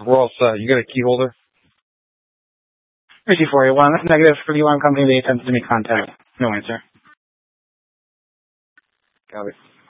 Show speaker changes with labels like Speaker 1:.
Speaker 1: We're all set. You got a key holder?
Speaker 2: Richie 41, negative 31 company, they attempted to make contact. No answer.
Speaker 1: Got it.